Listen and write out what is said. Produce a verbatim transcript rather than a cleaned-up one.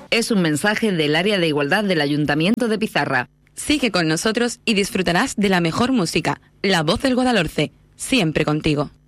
Es un mensaje del Área de Igualdad del Ayuntamiento de Pizarra. Sigue con nosotros y disfrutarás de la mejor música, La Voz del Guadalhorce, siempre contigo.